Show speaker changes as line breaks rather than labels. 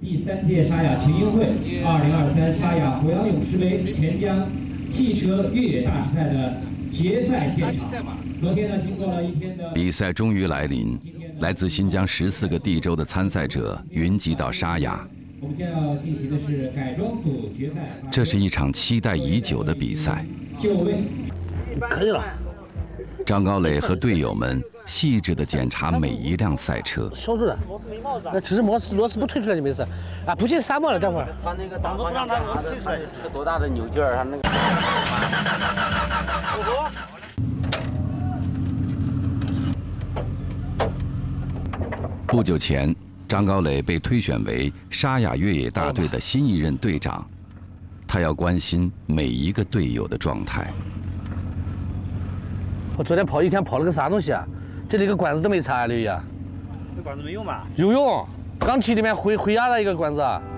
第3届沙雅群英会2023沙雅鄱阳勇士杯钱江汽车越野大师赛的决赛现场。昨天呢，经过了一天的
比赛终于来临，来自新疆14个地州的参赛者云集到沙雅。
我们将要进行的是改装组决赛。
这是一场期待已久的比赛。
9位，
可以了。
张高磊和队友们细致地检查每一辆赛车。
小住了，那只是螺丝不推出来就没事。啊，不进3毛了，等会儿。
他那个当初不让他螺丝推出来，是个多大的扭劲儿？他那个。
不久前，张高磊被推选为沙雅越野大队的新一任队长，他要关心每一个队友的状态。
我昨天跑一天跑了个啥东西啊？这里个管子都没插，刘毅啊。
这管子没用吧？
有用，钢体里面回压了一个管子啊。